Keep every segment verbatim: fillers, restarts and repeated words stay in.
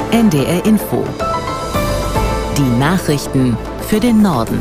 N D R Info. Die Nachrichten für den Norden.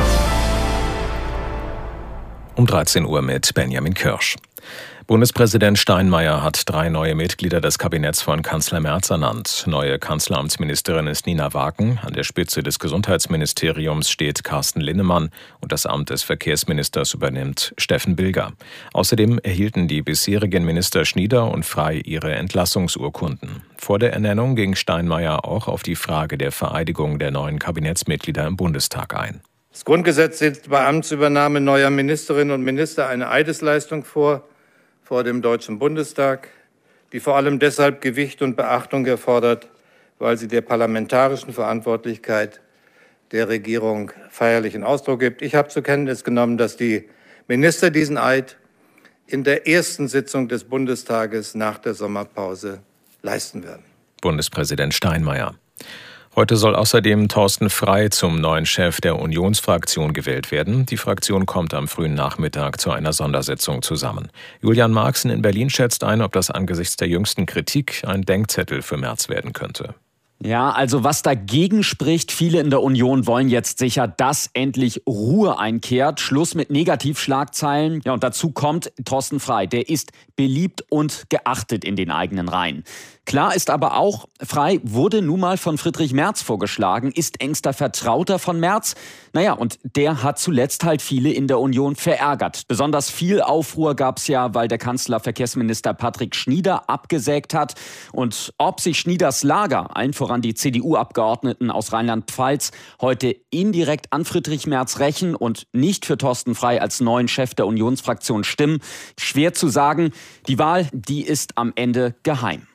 Um dreizehn Uhr mit Benjamin Kirsch. Bundespräsident Steinmeier hat drei neue Mitglieder des Kabinetts von Kanzler Merz ernannt. Neue Kanzleramtsministerin ist Nina Wagen. An der Spitze des Gesundheitsministeriums steht Carsten Linnemann und das Amt des Verkehrsministers übernimmt Steffen Bilger. Außerdem erhielten die bisherigen Minister Schnieder und Frey ihre Entlassungsurkunden. Vor der Ernennung ging Steinmeier auch auf die Frage der Vereidigung der neuen Kabinettsmitglieder im Bundestag ein. Das Grundgesetz sieht bei Amtsübernahme neuer Ministerinnen und Minister eine Eidesleistung vor, vor dem Deutschen Bundestag, die vor allem deshalb Gewicht und Beachtung erfordert, weil sie der parlamentarischen Verantwortlichkeit der Regierung feierlichen Ausdruck gibt. Ich habe zur Kenntnis genommen, dass die Minister diesen Eid in der ersten Sitzung des Bundestages nach der Sommerpause leisten werden. Bundespräsident Steinmeier. Heute soll außerdem Thorsten Frey zum neuen Chef der Unionsfraktion gewählt werden. Die Fraktion kommt am frühen Nachmittag zu einer Sondersitzung zusammen. Julian Marxen in Berlin schätzt ein, ob das angesichts der jüngsten Kritik ein Denkzettel für Merz werden könnte. Ja, also was dagegen spricht, viele in der Union wollen jetzt sicher, dass endlich Ruhe einkehrt. Schluss mit Negativschlagzeilen. Ja, und dazu kommt Thorsten Frey. Der ist beliebt und geachtet in den eigenen Reihen. Klar ist aber auch, Frey wurde nun mal von Friedrich Merz vorgeschlagen, ist engster Vertrauter von Merz. Naja, und der hat zuletzt halt viele in der Union verärgert. Besonders viel Aufruhr gab's ja, weil der Kanzler Verkehrsminister Patrick Schnieder abgesägt hat. Und ob sich Schnieders Lager, allen voran die C D U-Abgeordneten aus Rheinland-Pfalz, heute indirekt an Friedrich Merz rächen und nicht für Thorsten Frey als neuen Chef der Unionsfraktion stimmen, schwer zu sagen. Die Wahl, die ist am Ende geheim.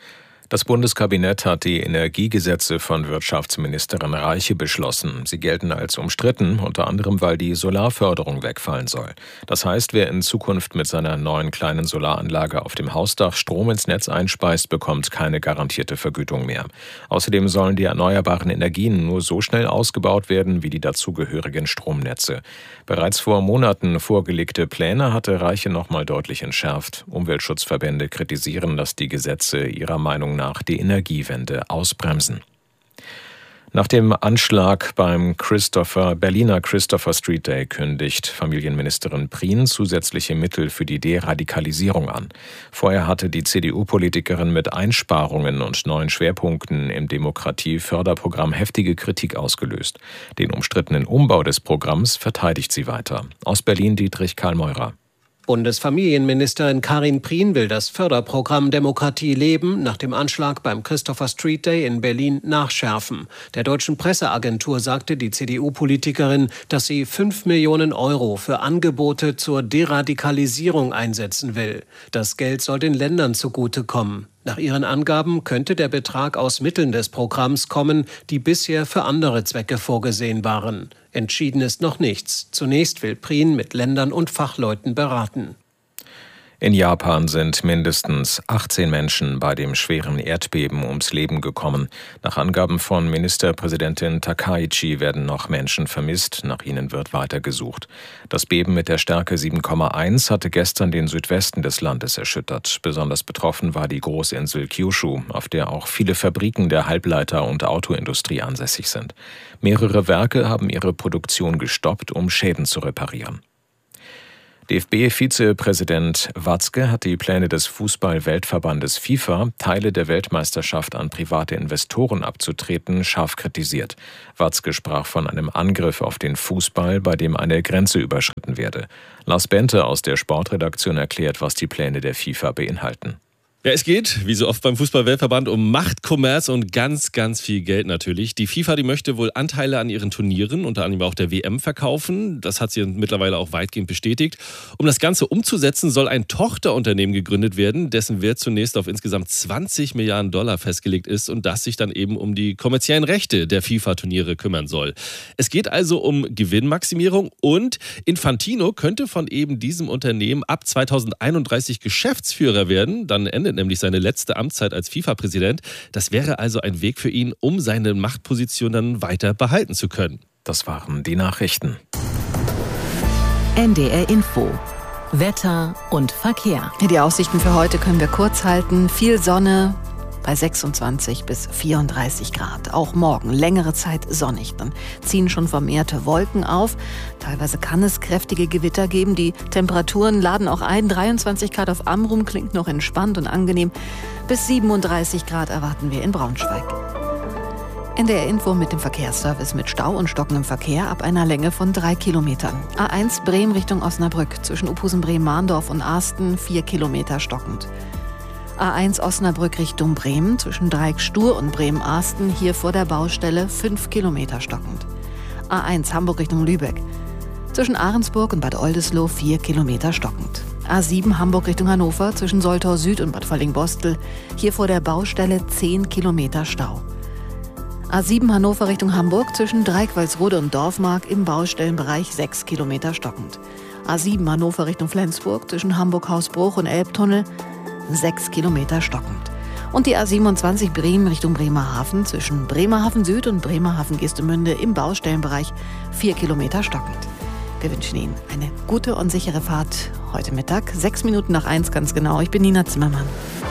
Das Bundeskabinett hat die Energiegesetze von Wirtschaftsministerin Reiche beschlossen. Sie gelten als umstritten, unter anderem, weil die Solarförderung wegfallen soll. Das heißt, wer in Zukunft mit seiner neuen kleinen Solaranlage auf dem Hausdach Strom ins Netz einspeist, bekommt keine garantierte Vergütung mehr. Außerdem sollen die erneuerbaren Energien nur so schnell ausgebaut werden wie die dazugehörigen Stromnetze. Bereits vor Monaten vorgelegte Pläne hatte Reiche nochmal deutlich entschärft. Umweltschutzverbände kritisieren, dass die Gesetze ihrer Meinung nach die Energiewende ausbremsen. Nach dem Anschlag beim Christopher, Berliner Christopher Street Day kündigt Familienministerin Prien zusätzliche Mittel für die Deradikalisierung an. Vorher hatte die C D U-Politikerin mit Einsparungen und neuen Schwerpunkten im Demokratieförderprogramm heftige Kritik ausgelöst. Den umstrittenen Umbau des Programms verteidigt sie weiter. Aus Berlin Dietrich Karl Meurer. Bundesfamilienministerin Karin Prien will das Förderprogramm Demokratie leben nach dem Anschlag beim Christopher Street Day in Berlin nachschärfen. Der deutschen Presseagentur sagte die C D U-Politikerin, dass sie fünf Millionen Euro für Angebote zur Deradikalisierung einsetzen will. Das Geld soll den Ländern zugutekommen. Nach ihren Angaben könnte der Betrag aus Mitteln des Programms kommen, die bisher für andere Zwecke vorgesehen waren. Entschieden ist noch nichts. Zunächst will Prien mit Ländern und Fachleuten beraten. In Japan sind mindestens achtzehn Menschen bei dem schweren Erdbeben ums Leben gekommen. Nach Angaben von Ministerpräsidentin Takaichi werden noch Menschen vermisst. Nach ihnen wird weiter gesucht. Das Beben mit der Stärke sieben Komma eins hatte gestern den Südwesten des Landes erschüttert. Besonders betroffen war die Großinsel Kyushu, auf der auch viele Fabriken der Halbleiter- und Autoindustrie ansässig sind. Mehrere Werke haben ihre Produktion gestoppt, um Schäden zu reparieren. D F B-Vizepräsident Watzke hat die Pläne des Fußball-Weltverbandes FIFA, Teile der Weltmeisterschaft an private Investoren abzutreten, scharf kritisiert. Watzke sprach von einem Angriff auf den Fußball, bei dem eine Grenze überschritten werde. Lars Bente aus der Sportredaktion erklärt, was die Pläne der FIFA beinhalten. Ja, es geht, wie so oft beim Fußball-Weltverband, um Macht, Kommerz und ganz, ganz viel Geld natürlich. Die FIFA, die möchte wohl Anteile an ihren Turnieren, unter anderem auch der W M, verkaufen. Das hat sie mittlerweile auch weitgehend bestätigt. Um das Ganze umzusetzen, soll ein Tochterunternehmen gegründet werden, dessen Wert zunächst auf insgesamt zwanzig Milliarden Dollar festgelegt ist und das sich dann eben um die kommerziellen Rechte der FIFA-Turniere kümmern soll. Es geht also um Gewinnmaximierung und Infantino könnte von eben diesem Unternehmen ab zweitausendeinunddreißig Geschäftsführer werden. Dann endet nämlich seine letzte Amtszeit als FIFA-Präsident. Das wäre also ein Weg für ihn, um seine Machtposition dann weiter behalten zu können. Das waren die Nachrichten. N D R Info. Wetter und Verkehr. Die Aussichten für heute können wir kurz halten. Viel Sonne, bei sechsundzwanzig bis vierunddreißig Grad. Auch morgen längere Zeit sonnig. Dann ziehen schon vermehrte Wolken auf. Teilweise kann es kräftige Gewitter geben. Die Temperaturen laden auch ein. dreiundzwanzig Grad auf Amrum klingt noch entspannt und angenehm. Bis siebenunddreißig Grad erwarten wir in Braunschweig. N D R Info mit dem Verkehrsservice mit Stau und stockendem Verkehr ab einer Länge von drei Kilometern. A eins Bremen Richtung Osnabrück zwischen Uphusen-Bremen-Mahndorf und Arsten vier Kilometer stockend. A eins Osnabrück Richtung Bremen zwischen Dreieck-Stur und Bremen-Arsten hier vor der Baustelle fünf Kilometer stockend. A eins Hamburg Richtung Lübeck zwischen Ahrensburg und Bad Oldesloe vier Kilometer stockend. A sieben Hamburg Richtung Hannover zwischen Soltau Süd und Bad Falling-Bostel hier vor der Baustelle zehn Kilometer Stau. A sieben Hannover Richtung Hamburg zwischen Dreikwalsrode und Dorfmark im Baustellenbereich sechs Kilometer stockend. A sieben Hannover Richtung Flensburg zwischen Hamburg-Hausbruch und Elbtunnel sechs Kilometer stockend. Und die A siebenundzwanzig Bremen Richtung Bremerhaven zwischen Bremerhaven Süd und Bremerhaven-Geestemünde im Baustellenbereich vier Kilometer stockend. Wir wünschen Ihnen eine gute und sichere Fahrt heute Mittag. Sechs Minuten nach eins ganz genau. Ich bin Nina Zimmermann.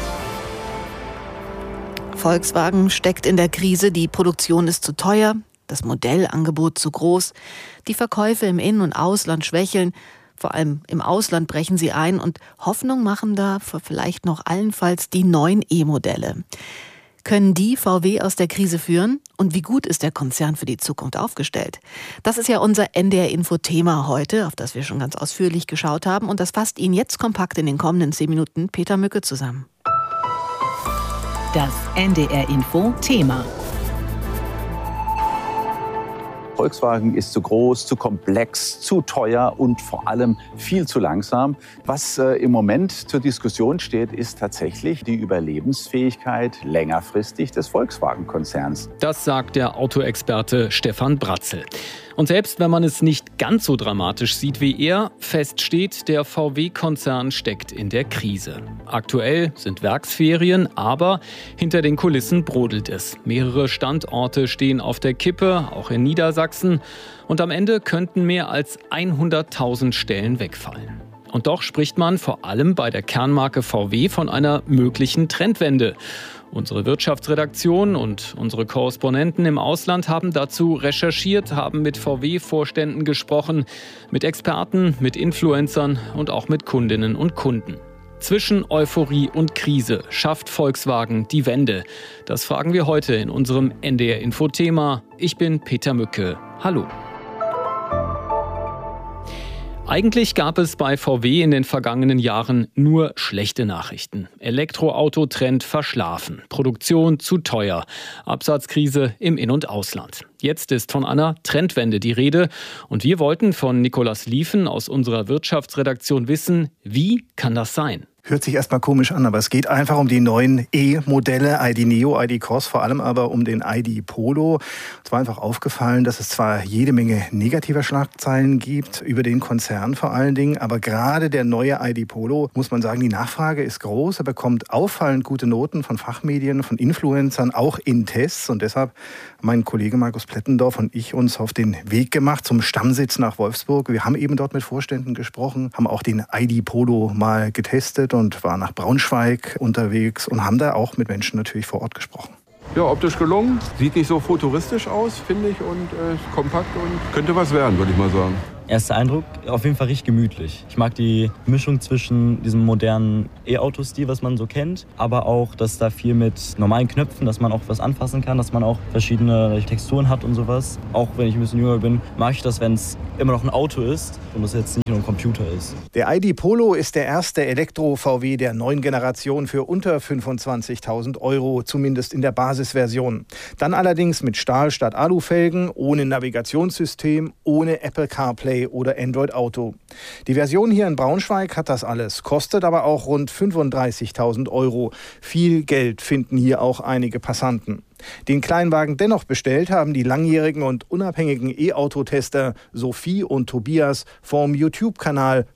Volkswagen steckt in der Krise, die Produktion ist zu teuer, das Modellangebot zu groß, die Verkäufe im In- und Ausland schwächeln, vor allem im Ausland brechen sie ein und Hoffnung machen da vielleicht noch allenfalls die neuen E-Modelle. Können die V W aus der Krise führen? Und wie gut ist der Konzern für die Zukunft aufgestellt? Das ist ja unser N D R-Info-Thema heute, auf das wir schon ganz ausführlich geschaut haben und das fasst Ihnen jetzt kompakt in den kommenden zehn Minuten Peter Mücke zusammen. Das N D R-Info-Thema. Volkswagen ist zu groß, zu komplex, zu teuer und vor allem viel zu langsam. Was äh, im Moment zur Diskussion steht, ist tatsächlich die Überlebensfähigkeit längerfristig des Volkswagen-Konzerns. Das sagt der Autoexperte Stefan Bratzel. Und selbst wenn man es nicht ganz so dramatisch sieht wie er, fest steht, der V W-Konzern steckt in der Krise. Aktuell sind Werksferien, aber hinter den Kulissen brodelt es. Mehrere Standorte stehen auf der Kippe, auch in Niedersachsen. Und am Ende könnten mehr als hunderttausend Stellen wegfallen. Und doch spricht man vor allem bei der Kernmarke V W von einer möglichen Trendwende. Unsere Wirtschaftsredaktion und unsere Korrespondenten im Ausland haben dazu recherchiert, haben mit V W-Vorständen gesprochen, mit Experten, mit Influencern und auch mit Kundinnen und Kunden. Zwischen Euphorie und Krise schafft Volkswagen die Wende. Das fragen wir heute in unserem N D R-Info-Thema. Ich bin Peter Mücke. Hallo. Eigentlich gab es bei V W in den vergangenen Jahren nur schlechte Nachrichten. Elektroauto-Trend verschlafen, Produktion zu teuer, Absatzkrise im In- und Ausland. Jetzt ist von einer Trendwende die Rede und wir wollten von Nikolaus Liefen aus unserer Wirtschaftsredaktion wissen, wie kann das sein? Hört sich erstmal komisch an, aber es geht einfach um die neuen E-Modelle, I D Neo, I D Cross, vor allem aber um den I D Polo. Es war einfach aufgefallen, dass es zwar jede Menge negativer Schlagzeilen gibt, über den Konzern vor allen Dingen, aber gerade der neue I D Polo, muss man sagen, die Nachfrage ist groß. Er bekommt auffallend gute Noten von Fachmedien, von Influencern, auch in Tests. Und deshalb haben mein Kollege Markus Plettendorf und ich uns auf den Weg gemacht zum Stammsitz nach Wolfsburg. Wir haben eben dort mit Vorständen gesprochen, haben auch den I D Polo mal getestet und waren nach Braunschweig unterwegs und haben da auch mit Menschen natürlich vor Ort gesprochen. Ja, optisch gelungen. Sieht nicht so futuristisch aus, finde ich, und äh, kompakt und könnte was werden, würde ich mal sagen. Erster Eindruck, auf jeden Fall richtig gemütlich. Ich mag die Mischung zwischen diesem modernen E-Auto-Stil, was man so kennt, aber auch, dass da viel mit normalen Knöpfen, dass man auch was anfassen kann, dass man auch verschiedene Texturen hat und sowas. Auch wenn ich ein bisschen jünger bin, mag ich das, wenn es immer noch ein Auto ist und es jetzt nicht nur ein Computer ist. Der I D Polo ist der erste Elektro-V W der neuen Generation für unter fünfundzwanzigtausend Euro, zumindest in der Basisversion. Dann allerdings mit Stahl statt Alufelgen, ohne Navigationssystem, ohne Apple CarPlay oder Android Auto. Die Version hier in Braunschweig hat das alles, kostet aber auch rund fünfunddreißigtausend Euro. Viel Geld finden hier auch einige Passanten. Den Kleinwagen dennoch bestellt haben die langjährigen und unabhängigen E-Auto-Tester Sophie und Tobias vom YouTube-Kanal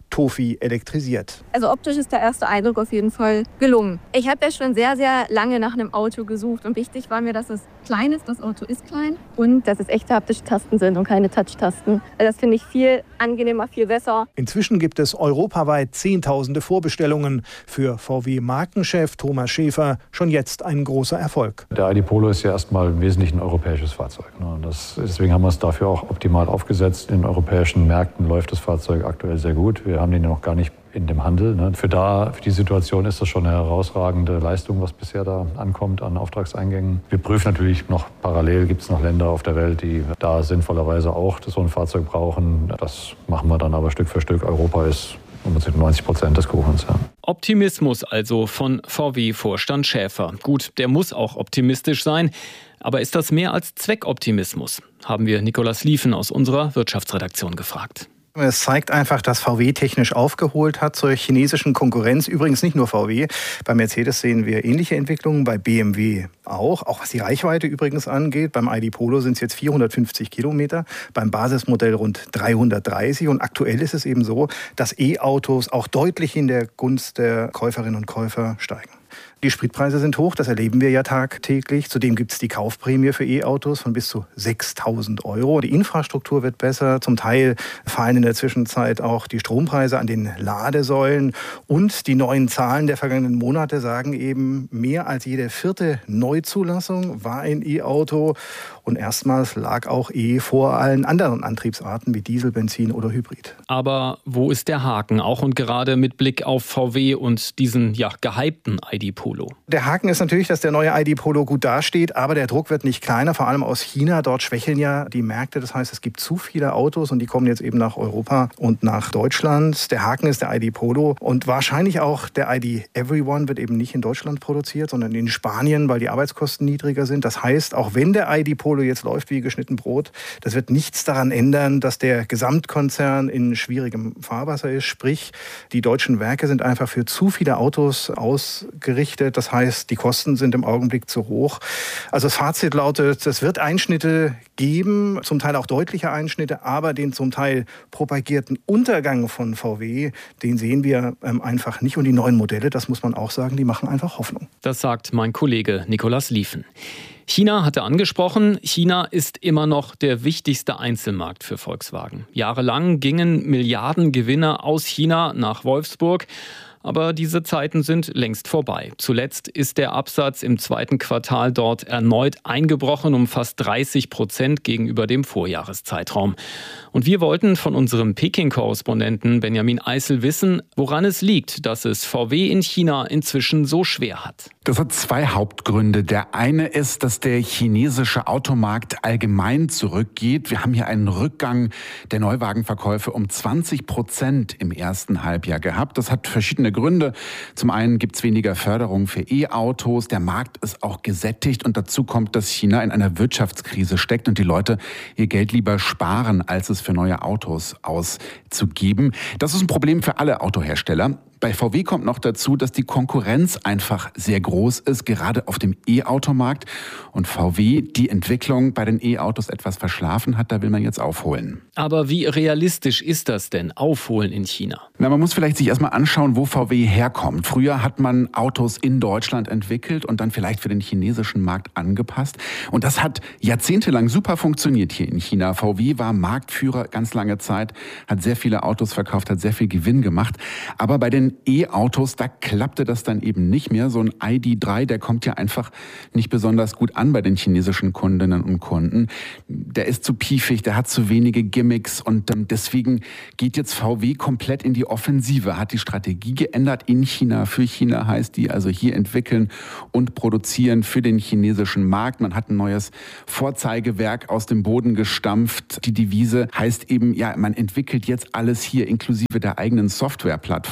Tofi elektrisiert. Also optisch ist der erste Eindruck auf jeden Fall gelungen. Ich habe ja schon sehr, sehr lange nach einem Auto gesucht und wichtig war mir, dass es klein ist, das Auto ist klein und dass es echte haptische Tasten sind und keine Touch-Tasten. Also das finde ich viel angenehmer, viel besser. Inzwischen gibt es europaweit zehntausende Vorbestellungen. Für V W-Markenchef Thomas Schäfer schon jetzt ein großer Erfolg. Der I D Polo ist ja erstmal im Wesentlichen ein europäisches Fahrzeug. Das, deswegen haben wir es dafür auch optimal aufgesetzt. In europäischen Märkten läuft das Fahrzeug aktuell sehr gut. Wir haben den ja noch gar nicht in dem Handel. Für, da, für die Situation ist das schon eine herausragende Leistung, was bisher da ankommt an Auftragseingängen. Wir prüfen natürlich noch parallel, gibt es noch Länder auf der Welt, die da sinnvollerweise auch so ein Fahrzeug brauchen. Das machen wir dann aber Stück für Stück. Europa ist neunzig Prozent des Kuchens. Ja. Optimismus also von V W-Vorstand Schäfer. Gut, der muss auch optimistisch sein. Aber ist das mehr als Zweckoptimismus? Haben wir Nikolaus Liefen aus unserer Wirtschaftsredaktion gefragt. Es zeigt einfach, dass V W technisch aufgeholt hat zur chinesischen Konkurrenz. Übrigens nicht nur V W. Bei Mercedes sehen wir ähnliche Entwicklungen, bei B M W auch. Auch was die Reichweite übrigens angeht. Beim I D Polo sind es jetzt vierhundertfünfzig Kilometer, beim Basismodell rund dreihundertdreißig. Und aktuell ist es eben so, dass E-Autos auch deutlich in der Gunst der Käuferinnen und Käufer steigen. Die Spritpreise sind hoch, das erleben wir ja tagtäglich. Zudem gibt es die Kaufprämie für E-Autos von bis zu sechstausend Euro. Die Infrastruktur wird besser. Zum Teil fallen in der Zwischenzeit auch die Strompreise an den Ladesäulen. Und die neuen Zahlen der vergangenen Monate sagen eben, mehr als jede vierte Neuzulassung war ein E-Auto. Und erstmals lag auch E vor allen anderen Antriebsarten wie Diesel, Benzin oder Hybrid. Aber wo ist der Haken? Auch und gerade mit Blick auf V W und diesen ja, gehypten I D Polo. Der Haken ist natürlich, dass der neue I D Polo gut dasteht, aber der Druck wird nicht kleiner, vor allem aus China. Dort schwächeln ja die Märkte. Das heißt, es gibt zu viele Autos und die kommen jetzt eben nach Europa und nach Deutschland. Der Haken ist der I D Polo und wahrscheinlich auch der I D Everyone wird eben nicht in Deutschland produziert, sondern in Spanien, weil die Arbeitskosten niedriger sind. Das heißt, auch wenn der I D Polo jetzt läuft wie geschnitten Brot, das wird nichts daran ändern, dass der Gesamtkonzern in schwierigem Fahrwasser ist. Sprich, die deutschen Werke sind einfach für zu viele Autos ausgerichtet. Das heißt, die Kosten sind im Augenblick zu hoch. Also das Fazit lautet, es wird Einschnitte geben, zum Teil auch deutliche Einschnitte, aber den zum Teil propagierten Untergang von V W, den sehen wir ähm, einfach nicht. Und die neuen Modelle, das muss man auch sagen, die machen einfach Hoffnung. Das sagt mein Kollege Nikolaus Liefen. China hatte angesprochen, China ist immer noch der wichtigste Einzelmarkt für Volkswagen. Jahrelang gingen Milliardengewinne aus China nach Wolfsburg. Aber diese Zeiten sind längst vorbei. Zuletzt ist der Absatz im zweiten Quartal dort erneut eingebrochen um fast dreißig Prozent gegenüber dem Vorjahreszeitraum. Und wir wollten von unserem Peking-Korrespondenten Benjamin Eisel wissen, woran es liegt, dass es V W in China inzwischen so schwer hat. Das hat zwei Hauptgründe. Der eine ist, dass der chinesische Automarkt allgemein zurückgeht. Wir haben hier einen Rückgang der Neuwagenverkäufe um zwanzig Prozent im ersten Halbjahr gehabt. Das hat verschiedene Gründe. Zum einen gibt es weniger Förderung für E-Autos. Der Markt ist auch gesättigt. Und dazu kommt, dass China in einer Wirtschaftskrise steckt und die Leute ihr Geld lieber sparen, als es für neue Autos auszugeben. Das ist ein Problem für alle Autohersteller. Bei V W kommt noch dazu, dass die Konkurrenz einfach sehr groß ist, gerade auf dem E-Automarkt. Und V W die Entwicklung bei den E-Autos etwas verschlafen hat, da will man jetzt aufholen. Aber wie realistisch ist das denn, aufholen in China? Na, man muss vielleicht sich erstmal anschauen, wo V W herkommt. Früher hat man Autos in Deutschland entwickelt und dann vielleicht für den chinesischen Markt angepasst. Und das hat jahrzehntelang super funktioniert hier in China. V W war Marktführer ganz lange Zeit, hat sehr viele Autos verkauft, hat sehr viel Gewinn gemacht. Aber bei den E-Autos, da klappte das dann eben nicht mehr. So ein I D drei, der kommt ja einfach nicht besonders gut an bei den chinesischen Kundinnen und Kunden. Der ist zu piefig, der hat zu wenige Gimmicks und deswegen geht jetzt V W komplett in die Offensive, hat die Strategie geändert in China, für China heißt die, also hier entwickeln und produzieren für den chinesischen Markt. Man hat ein neues Vorzeigewerk aus dem Boden gestampft. Die Devise heißt eben, ja, man entwickelt jetzt alles hier inklusive der eigenen Softwareplattform.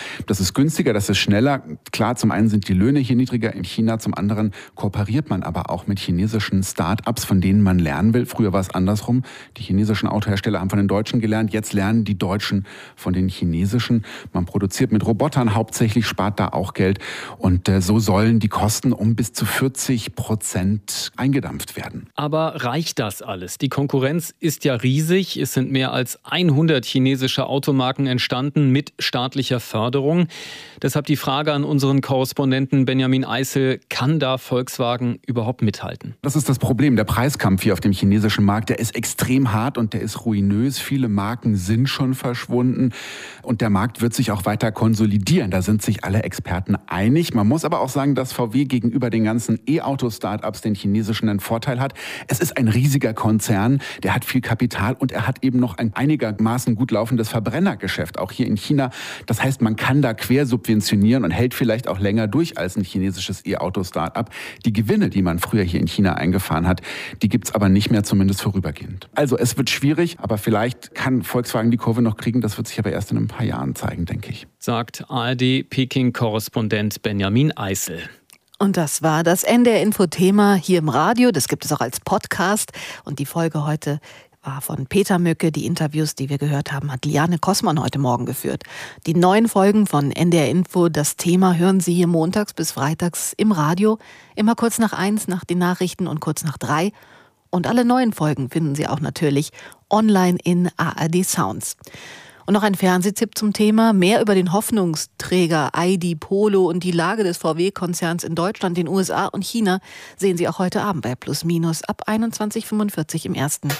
Das ist günstiger, das ist schneller. Klar, zum einen sind die Löhne hier niedriger in China, zum anderen kooperiert man aber auch mit chinesischen Start-ups, von denen man lernen will. Früher war es andersrum. Die chinesischen Autohersteller haben von den Deutschen gelernt, jetzt lernen die Deutschen von den chinesischen. Man produziert mit Robotern hauptsächlich, spart da auch Geld. Und äh, so sollen die Kosten um bis zu vierzig Prozent eingedampft werden. Aber reicht das alles? Die Konkurrenz ist ja riesig. Es sind mehr als hundert chinesische Automarken entstanden mit staatlicher Förderung. Deshalb die Frage an unseren Korrespondenten Benjamin Eisel: Kann da Volkswagen überhaupt mithalten? Das ist das Problem. Der Preiskampf hier auf dem chinesischen Markt, der ist extrem hart und der ist ruinös. Viele Marken sind schon verschwunden und der Markt wird sich auch weiter konsolidieren. Da sind sich alle Experten einig. Man muss aber auch sagen, dass V W gegenüber den ganzen E-Auto-Startups, den chinesischen, einen Vorteil hat. Es ist ein riesiger Konzern, der hat viel Kapital und er hat eben noch ein einigermaßen gut laufendes Verbrennergeschäft, auch hier in China. Das heißt, man kann da quersubventionieren und hält vielleicht auch länger durch als ein chinesisches E-Auto-Startup. Die Gewinne, die man früher hier in China eingefahren hat, die gibt's aber nicht mehr, zumindest vorübergehend. Also es wird schwierig, aber vielleicht kann Volkswagen die Kurve noch kriegen. Das wird sich aber erst in ein paar Jahren zeigen, denke ich. Sagt A R D-Peking-Korrespondent Benjamin Eisel. Und das war das N D R-Info-Thema hier im Radio. Das gibt es auch als Podcast. Und die Folge heute war von Peter Mücke. Die Interviews, die wir gehört haben, hat Liane Kossmann heute Morgen geführt. Die neuen Folgen von N D R-Info, das Thema, hören Sie hier montags bis freitags im Radio. Immer kurz nach eins, nach den Nachrichten und kurz nach drei. Und alle neuen Folgen finden Sie auch natürlich online in A R D Sounds. Und noch ein Fernsehtipp zum Thema: Mehr über den Hoffnungsträger I D Polo und die Lage des V W-Konzerns in Deutschland, den U S A und China sehen Sie auch heute Abend bei Plus Minus ab einundzwanzig Uhr fünfundvierzig im Ersten.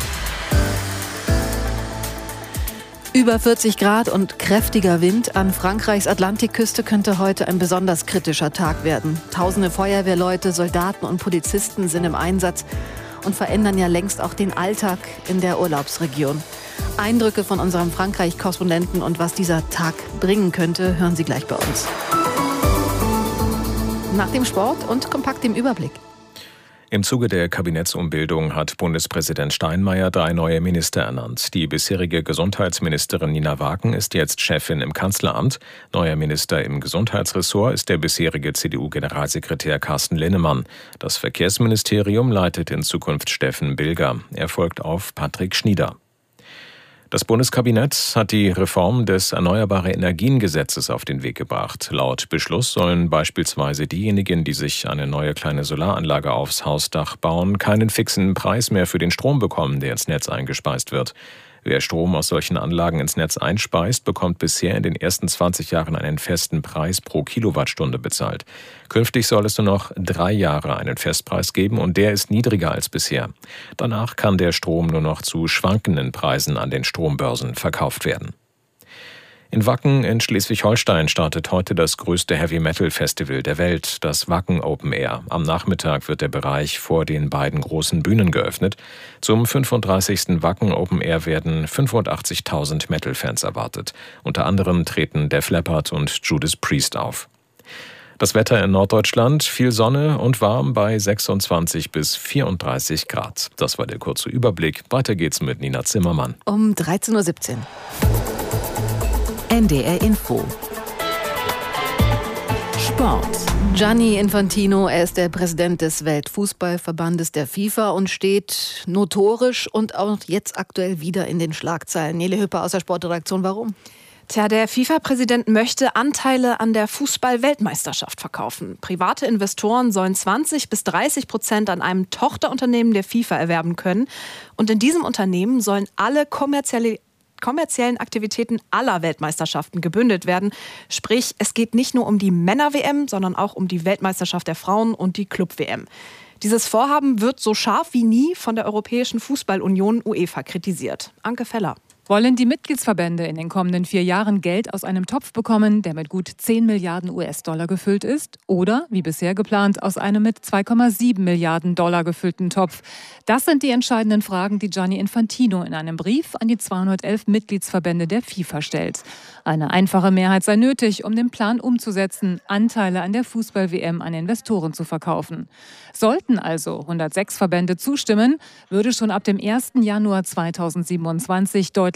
Über vierzig Grad und kräftiger Wind an Frankreichs Atlantikküste könnte heute ein besonders kritischer Tag werden. Tausende Feuerwehrleute, Soldaten und Polizisten sind im Einsatz und verändern ja längst auch den Alltag in der Urlaubsregion. Eindrücke von unserem Frankreich-Korrespondenten und was dieser Tag bringen könnte, hören Sie gleich bei uns. Nach dem Sport und kompakt im Überblick. Im Zuge der Kabinettsumbildung hat Bundespräsident Steinmeier drei neue Minister ernannt. Die bisherige Gesundheitsministerin Nina Waken ist jetzt Chefin im Kanzleramt. Neuer Minister im Gesundheitsressort ist der bisherige C D U-Generalsekretär Carsten Linnemann. Das Verkehrsministerium leitet in Zukunft Steffen Bilger. Er folgt auf Patrick Schnieder. Das Bundeskabinett hat die Reform des Erneuerbare-Energien-Gesetzes auf den Weg gebracht. Laut Beschluss sollen beispielsweise diejenigen, die sich eine neue kleine Solaranlage aufs Hausdach bauen, keinen fixen Preis mehr für den Strom bekommen, der ins Netz eingespeist wird. Wer Strom aus solchen Anlagen ins Netz einspeist, bekommt bisher in den ersten zwanzig Jahren einen festen Preis pro Kilowattstunde bezahlt. Künftig soll es nur noch drei Jahre einen Festpreis geben und der ist niedriger als bisher. Danach kann der Strom nur noch zu schwankenden Preisen an den Strombörsen verkauft werden. In Wacken in Schleswig-Holstein startet heute das größte Heavy-Metal-Festival der Welt, das Wacken Open Air. Am Nachmittag wird der Bereich vor den beiden großen Bühnen geöffnet. Zum fünfunddreißigsten Wacken Open Air werden fünfundachtzigtausend Metal-Fans erwartet. Unter anderem treten Def Leppard und Judas Priest auf. Das Wetter in Norddeutschland: viel Sonne und warm bei sechsundzwanzig bis vierunddreißig Grad. Das war der kurze Überblick. Weiter geht's mit Nina Zimmermann. Um dreizehn Uhr siebzehn. N D R Info. Sport. Gianni Infantino, er ist der Präsident des Weltfußballverbandes der FIFA und steht notorisch und auch jetzt aktuell wieder in den Schlagzeilen. Nele Hüpper aus der Sportredaktion, warum? Tja, der FIFA-Präsident möchte Anteile an der Fußball-Weltmeisterschaft verkaufen. Private Investoren sollen zwanzig bis dreißig Prozent an einem Tochterunternehmen der FIFA erwerben können. Und in diesem Unternehmen sollen alle kommerzielle kommerziellen Aktivitäten aller Weltmeisterschaften gebündelt werden. Sprich, es geht nicht nur um die Männer-W M, sondern auch um die Weltmeisterschaft der Frauen und die Club-W M. Dieses Vorhaben wird so scharf wie nie von der Europäischen Fußballunion UEFA kritisiert. Anke Feller. Wollen die Mitgliedsverbände in den kommenden vier Jahren Geld aus einem Topf bekommen, der mit gut zehn Milliarden U S-Dollar gefüllt ist? Oder, wie bisher geplant, aus einem mit zwei Komma sieben Milliarden Dollar gefüllten Topf? Das sind die entscheidenden Fragen, die Gianni Infantino in einem Brief an die zweihundertelf Mitgliedsverbände der FIFA stellt. Eine einfache Mehrheit sei nötig, um den Plan umzusetzen, Anteile an der Fußball-W M an Investoren zu verkaufen. Sollten also hundertsechs Verbände zustimmen, würde schon ab dem ersten Januar zweitausendsiebenundzwanzig deutlich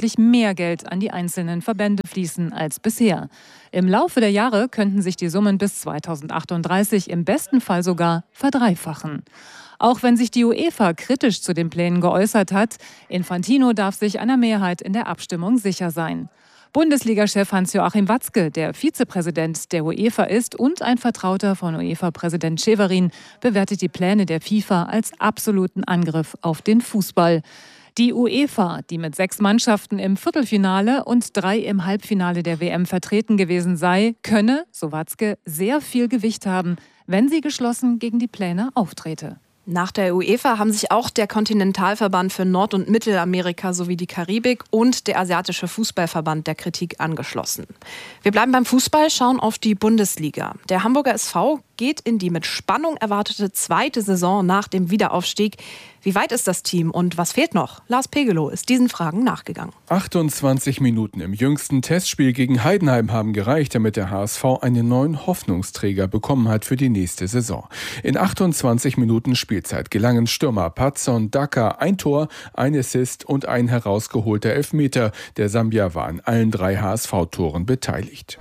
deutlich mehr Geld an die einzelnen Verbände fließen als bisher. Im Laufe der Jahre könnten sich die Summen bis zweitausendachtunddreißig im besten Fall sogar verdreifachen. Auch wenn sich die UEFA kritisch zu den Plänen geäußert hat, Infantino darf sich einer Mehrheit in der Abstimmung sicher sein. Bundesliga-Chef Hans-Joachim Watzke, der Vizepräsident der UEFA ist und ein Vertrauter von UEFA-Präsident Severin, bewertet die Pläne der FIFA als absoluten Angriff auf den Fußball. Die UEFA, die mit sechs Mannschaften im Viertelfinale und drei im Halbfinale der W M vertreten gewesen sei, könne, so Watzke, sehr viel Gewicht haben, wenn sie geschlossen gegen die Pläne auftrete. Nach der UEFA haben sich auch der Kontinentalverband für Nord- und Mittelamerika sowie die Karibik und der Asiatische Fußballverband der Kritik angeschlossen. Wir bleiben beim Fußball, schauen auf die Bundesliga. Der Hamburger S V geht in die mit Spannung erwartete zweite Saison nach dem Wiederaufstieg. Wie weit ist das Team und was fehlt noch? Lars Pegelow ist diesen Fragen nachgegangen. achtundzwanzig Minuten im jüngsten Testspiel gegen Heidenheim haben gereicht, damit der H S V einen neuen Hoffnungsträger bekommen hat für die nächste Saison. In achtundzwanzig Minuten Spielzeit gelangen Stürmer Patson Daka ein Tor, ein Assist und ein herausgeholter Elfmeter. Der Sambier war an allen drei H S V-Toren beteiligt.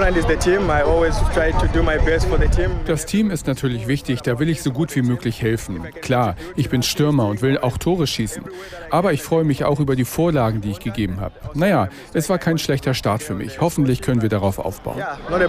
Das Team ist natürlich wichtig, da will ich so gut wie möglich helfen. Klar, ich bin Stürmer und will auch Tore schießen. Aber ich freue mich auch über die Vorlagen, die ich gegeben habe. Naja, es war kein schlechter Start für mich. Hoffentlich können wir darauf aufbauen.